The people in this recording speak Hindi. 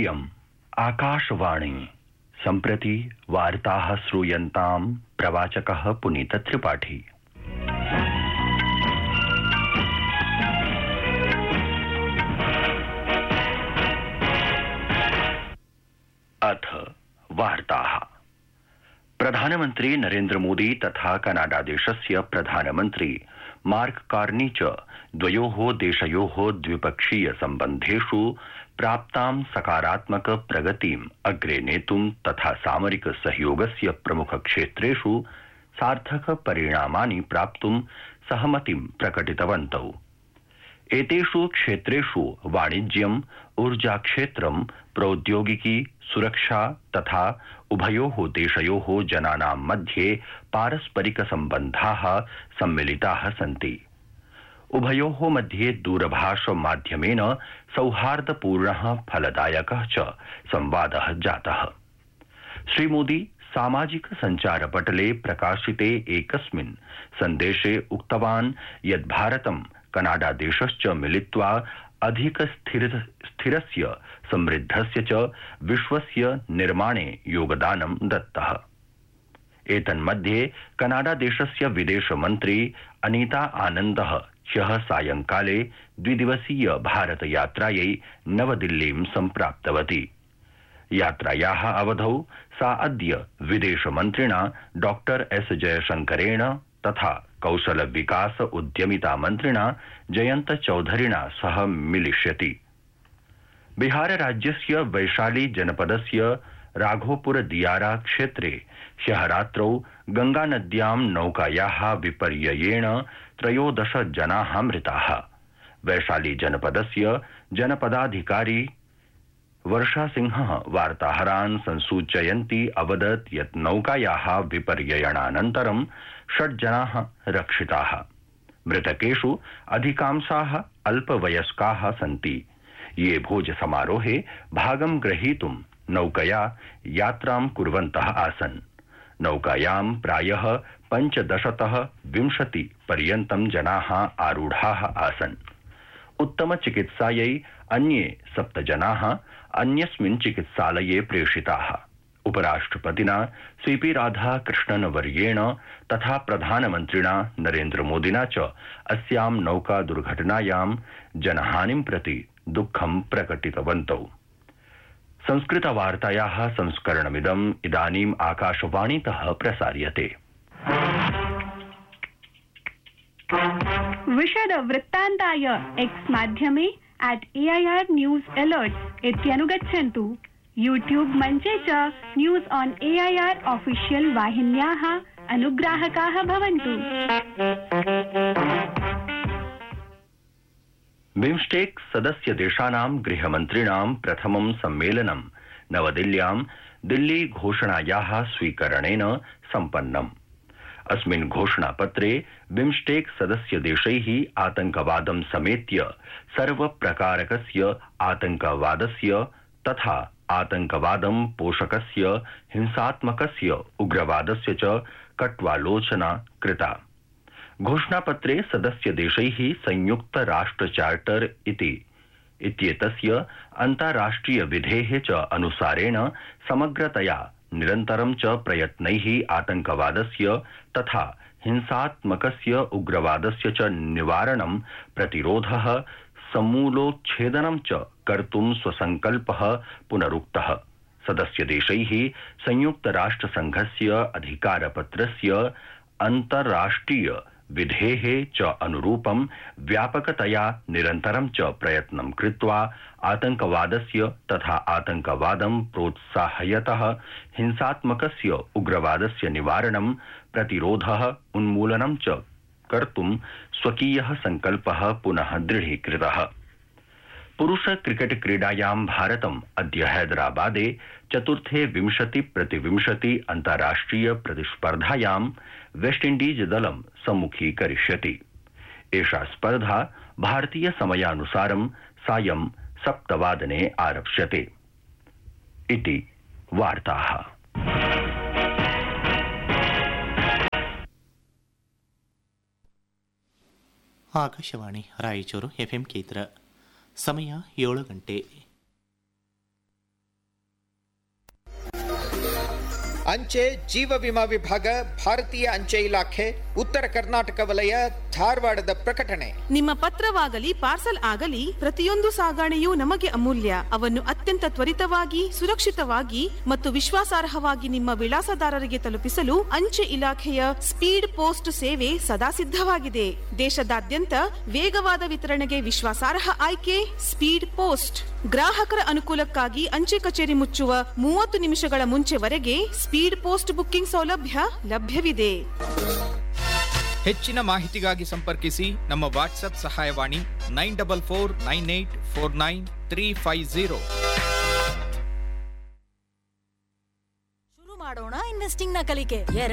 इयम् आकाशवाणी सम्प्रति वार्ताः श्रूयन्तां प्रवाचकः पुनीत त्रिपाठी। अथ वार्ताः। प्रधानमन्त्री नरेन्द्र मोदी तथा कनाडा देशस्य प्रधानमन्त्री मार्क कार्नी च द्वयोः देशयोः द्विपक्षीय सम्बन्धेषु प्राप्तां सकारात्मक प्रगतिम् अग्रे नेतुं तथा सामरिक सहयोगस्य प्रमुख क्षेत्रेषु सार्थक परिणामानि प्राप्तुं सहमतिं प्रकटितवन्तौ। एतेषु क्षेत्रेषु वाणिज्यम्, ऊर्जा क्षेत्रं, प्रौद्योगिकी, सुरक्षा तथा उभयोः देशयोः जनानां मध्ये पारस्परिक सम्बन्धाः सम्मिलिताः सन्ति। उभयोः मध्ये दूरभाष माध्यमेन सौहार्दपूर्णः फलदायकः च संवादः जातः। श्रीमोदी सामाजिक संचारपटले प्रकाशिते एकस्मिन् सन्देशे उक्तवान् यत् भारतं कनाडा देशश्च मिलित्वा अधिक स्थिरस्य समृद्धस्य च विश्वस्य निर्माणे योगदानं दत्तः। एतन्मध्ये कनाडा देशस्य विदेश मन्त्री अनीता आनन्दः ह्यः सायंकाले द्विदिवसीय भारत यात्रायै नवदिल्लीं सम्प्राप्तवती। यात्रायाः अवधौ सा अद्य विदेश मन्त्रिणा डॉक्टर एस जयशंकरेण तथा कौशल विकास उद्यमिता मन्त्रिणा जयंत चौधरिणा सह मिलिष्यति। बिहार राज्यस्य वैशाली जनपदस्य राघोपुर दियारा क्षेत्रे ह्यः रात्रौ गंगानद्यां नौकायाः विपर्ययेण 13 जनाः मृताः। वैशाली जनपदस्य जनपदाधिकारी वर्षासिंहः वार्ताहरान् संसूचयन्ती अवदत् यत् नौकायाः विपर्ययनानन्तरं 6 जनाः रक्षिताः। मृतकेषु अधिकांशाः अल्पवयस्काः सन्ति, ये भोज समारोहे भागं ग्रहीतुं नौकया यात्रां कुर्वन्तः आसन्। नौकायां प्रायः 15तः 20 पर्यन्तं जनाः आरूढाः आसन्। उत्तम चिकित्सायै अन्ये 7 जनाः अन्यस्मिन् चिकित्सालये प्रेषिताः। उपराष्ट्रपतिना सीपी राधाकृष्णन वर्येण तथा प्रधानमन्त्रिणा नरेन्द्र मोदिना च अस्यां नौका दुर्घटनायां जनहानिं प्रति दुःखं प्रकटितवन्तौ। संस्कृतवार्तायाः संस्करणमिदम् इदानीम् आकाशवाणीतः प्रसार्यते। विशद वृत्तान्ताय एक्स माध्यमे @AIR News Alerts इत्यनुगच्छन्तु। यूट्यूब मञ्चे च न्यूज ऑन AIR ऑफिशियल वाहिन्याः अनुग्राहकाः भवन्तु। बिम्स्टेक सदस्य देशानां गृहमन्त्रिणां प्रथमं सम्मेलनं नवदिल्ल्यां दिल्ली घोषणायाः स्वीकरणेन सम्पन्नम्। अस्मिन् घोषणापत्रे बिम्स्टेक सदस्य देशैः आतंकवादं समेत्य सर्वप्रकारकस्य आतंकवादस्य तथा आतंकवादं पोषकस्य हिंसात्मकस्य उग्रवादस्य च कट्वालोचना कृता। घोषणापत्रे सदस्य देशैः संयुक्त राष्ट्र चार्टर इत्येतस्य अन्ताराष्ट्रिय विधेः च अनुसारेण समग्रतया निरन्तरं च प्रयत्नैः आतंकवादस्य तथा हिंसात्मकस्य उग्रवादस्य च निवारणं, प्रतिरोधः, समूलोच्छेदनं च कर्तुं स्वसंकल्पः पुनरुक्तः। सदस्य देशैः संयुक्त राष्ट्र संघस्य अधिकारपत्रस्य अन्ताराष्ट्रिय विधेः च अनुरूपं व्यापकतया निरन्तरं च प्रयत्नं कृत्वा आतंकवादस्य तथा आतंकवादं प्रोत्साहयतः हिंसात्मकस्य उग्रवादस्य निवारणं, प्रतिरोधः, उन्मूलनं च कर्तुं स्वकीयः संकल्पः पुनः दृढीकृतः। पुरुष क्रिकेट क्रीडायां भारतम् अद्य हैदराबादे चतुर्थे 20-20 अन्ताराष्ट्रिय प्रतिस्पर्धायां वेस्टइंडीज दलं सम्मुखीकरिष्यति। एषा स्पर्धा भारतीय समयानुसारं सायं 7 वादने आरप्स्यते। इति वार्ताः। ಆಕಾಶವಾಣಿ ರಾಯಚೂರು FM ಕೇಂದ್ರ. ಸಮಯ 7 ಗಂಟೆ. ಅಂಚೆ ಜೀವ ವಿಮಾ ವಿಭಾಗ, ಭಾರತೀಯ ಅಂಚೆ ಇಲಾಖೆ, ಉತ್ತರ ಕರ್ನಾಟಕ ವಲಯ, ಧಾರವಾಡದ ಪ್ರಕಟಣೆ. ನಿಮ್ಮ ಪತ್ರವಾಗಲಿ ಪಾರ್ಸಲ್ ಆಗಲಿ ಪ್ರತಿಯೊಂದು ಸಾಗಣೆಯೂ ನಮಗೆ ಅಮೂಲ್ಯ. ಅವನ್ನು ಅತ್ಯಂತ ತ್ವರಿತವಾಗಿ, ಸುರಕ್ಷಿತವಾಗಿ ಮತ್ತು ವಿಶ್ವಾಸಾರ್ಹವಾಗಿ ನಿಮ್ಮ ವಿಳಾಸದಾರರಿಗೆ ತಲುಪಿಸಲು ಅಂಚೆ ಇಲಾಖೆಯ ಸ್ಪೀಡ್ ಪೋಸ್ಟ್ ಸೇವೆ ಸದಾ ಸಿದ್ಧವಾಗಿದೆ. ದೇಶದಾದ್ಯಂತ ವೇಗವಾದ ವಿತರಣೆಗೆ ವಿಶ್ವಾಸಾರ್ಹ ಆಯ್ಕೆ ಸ್ಪೀಡ್ ಪೋಸ್ಟ್. ಗ್ರಾಹಕರ ಅನುಕೂಲಕ್ಕಾಗಿ ಅಂಚೆ ಕಚೇರಿ ಮುಚ್ಚುವ 30 ನಿಮಿಷಗಳ ಮುಂಚೆವರೆಗೆ ಸ್ಪೀಡ್ ಪೋಸ್ಟ್ ಬುಕ್ಕಿಂಗ್ ಸೌಲಭ್ಯ ಲಭ್ಯವಿದೆ. ಹೆಚ್ಚಿನ ಮಾಹಿತಿಗಾಗಿ ಸಂಪರ್ಕಿಸಿ ನಮ್ಮ ವಾಟ್ಸ್ಆಪ್ ಸಹಾಯವಾಣಿ 9449849350. ಶುರು ಮಾಡೋಣ ಇನ್ವೆಸ್ಟಿಂಗ್ ನ ಕಲಿಕೆ.